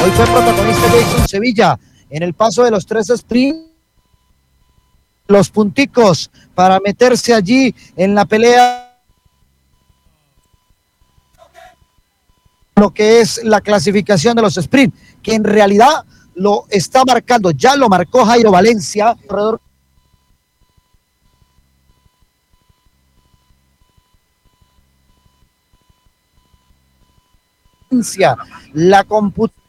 Hoy fue protagonista Jason Sevilla en el paso de los 3 sprints, los punticos para meterse allí en la pelea, lo que es la clasificación de los sprints, que en realidad lo está marcando, ya lo marcó Jairo Valencia, corredor. La computadora